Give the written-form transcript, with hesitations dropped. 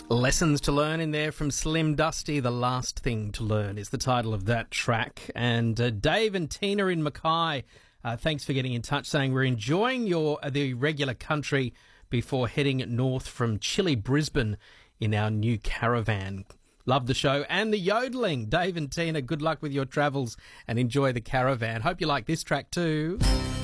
Lessons to Learn in there from Slim Dusty. The Last Thing to Learn is the title of that track. And Dave and Tina in Mackay, thanks for getting in touch, saying we're enjoying the regular country before heading north from chilly Brisbane in our new caravan. Love the show and the yodeling. Dave and Tina, good luck with your travels and enjoy the caravan. Hope you like this track too.